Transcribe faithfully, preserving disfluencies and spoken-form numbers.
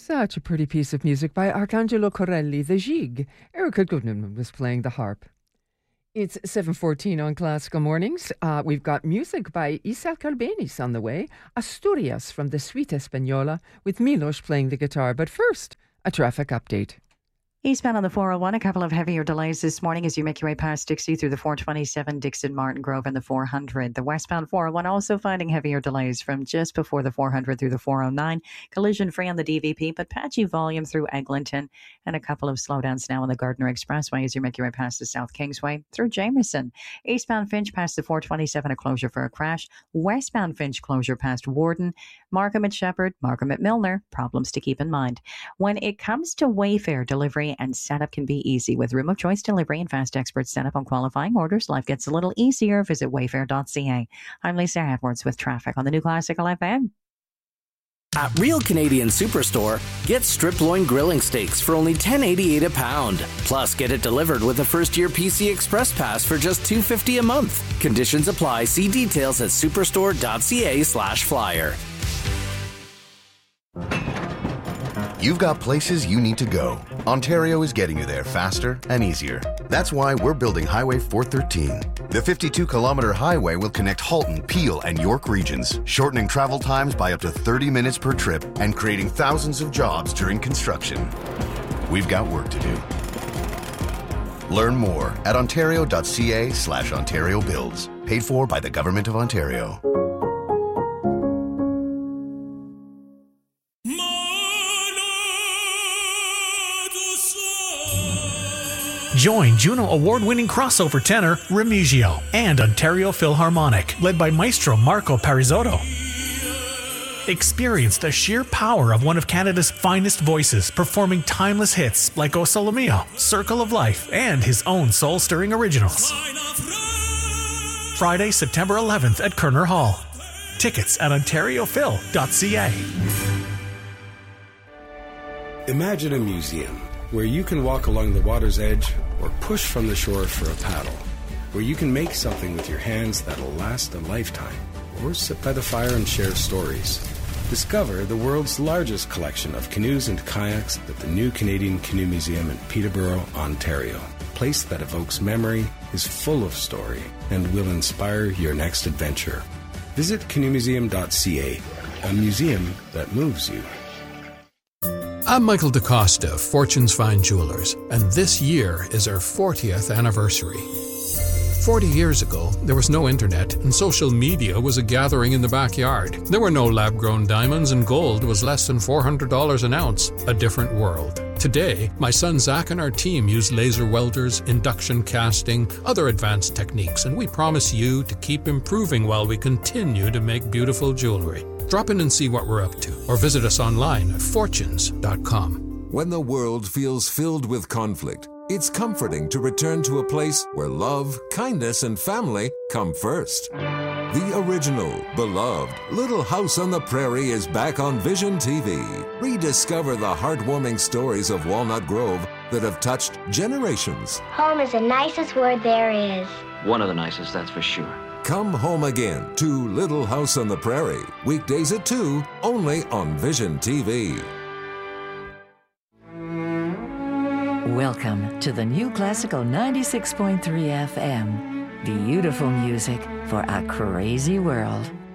Such a pretty piece of music by Arcangelo Corelli, the Gigue. Erica Goodman was playing the harp. It's seven fourteen on Classical Mornings. Uh, we've got music by Isaac Albéniz on the way, Asturias from the Suite Española, with Milos playing the guitar. But first, a traffic update. Eastbound on the four oh one, a couple of heavier delays this morning as you make your way past Dixie through the four twenty-seven, Dixon, Martin Grove, and the four hundred. The westbound four oh one also finding heavier delays from just before the four hundred through the four oh nine. Collision free on the D V P, but patchy volume through Eglinton, and a couple of slowdowns now on the Gardner Expressway as you make your way past the South Kingsway through Jameson. Eastbound Finch past the four twenty-seven, a closure for a crash. Westbound Finch closure past Warden. Markham at Shepherd, Markham at Milner. Problems to keep in mind. When it comes to Wayfair delivery and setup can be easy with room of choice delivery and fast expert setup on qualifying orders. Life gets a little easier. Visit wayfair dot c a. I'm Lisa Edwards with traffic on the New Classical F M. At Real Canadian Superstore, get strip loin grilling steaks for only ten eighty-eight a pound. Plus, get it delivered with a first-year P C Express Pass for just two fifty a month. Conditions apply. See details at superstore dot c a slash flyer. You've got places you need to go. Ontario is getting you there faster and easier. That's why we're building Highway four thirteen. The fifty-two kilometer highway will connect Halton, Peel, and York regions, shortening travel times by up to thirty minutes per trip and creating thousands of jobs during construction. We've got work to do. Learn more at ontario dot c a slash Ontario Builds. Paid for by the Government of Ontario. Join Juno Award-winning crossover tenor Remigio and Ontario Philharmonic, led by Maestro Marco Parisotto. Experience the sheer power of one of Canada's finest voices performing timeless hits like O Sole Mio, Circle of Life, and his own soul-stirring originals. Friday, September eleventh at Kerner Hall. Tickets at ontario phil dot c a. Imagine a museum where you can walk along the water's edge or push from the shore for a paddle, where you can make something with your hands that'll last a lifetime, or sit by the fire and share stories. Discover the world's largest collection of canoes and kayaks at the new Canadian Canoe Museum in Peterborough, Ontario. A place that evokes memory, is full of story, and will inspire your next adventure. Visit canoe museum dot c a, a museum that moves you. I'm Michael DaCosta of Fortune's Fine Jewelers, and this year is our fortieth anniversary. Forty years ago, there was no internet, and social media was a gathering in the backyard. There were no lab-grown diamonds, and gold was less than four hundred dollars an ounce. A different world. Today, my son Zach and our team use laser welders, induction casting, other advanced techniques, and we promise you to keep improving while we continue to make beautiful jewelry. Drop in and see what we're up to, or visit us online at fortunes dot com. When the world feels filled with conflict, it's comforting to return to a place where love, kindness, and family come first. The original, beloved Little House on the Prairie is back on Vision T V. Rediscover the heartwarming stories of Walnut Grove that have touched generations. Home is the nicest word there is. One of the nicest, that's for sure. Come home again to Little House on the Prairie. Weekdays at two, only on Vision T V. Welcome to the New Classical ninety-six point three F M. Beautiful music for a crazy world.